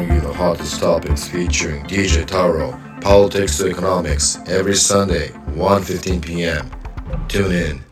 bring you the hottest topics featuring DJ Taro, politics to economics, every Sunday, 1:15 p.m. Tune in.